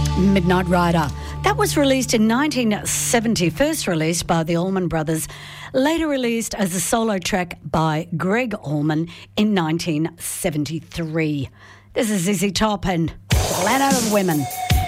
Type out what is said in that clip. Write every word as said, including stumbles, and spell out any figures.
Midnight Rider. That was released in nineteen seventy, first released by the Allman Brothers, later released as a solo track by Greg Allman in nineteen seventy-three. This is Z Z Top and Planet of Women.